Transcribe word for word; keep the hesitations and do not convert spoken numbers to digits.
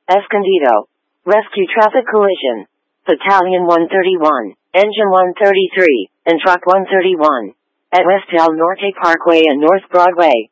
Escondido. Rescue traffic collision. Battalion one thirty-one, Engine one thirty-three, and Truck one thirty-one. At West El Norte Parkway and North Broadway.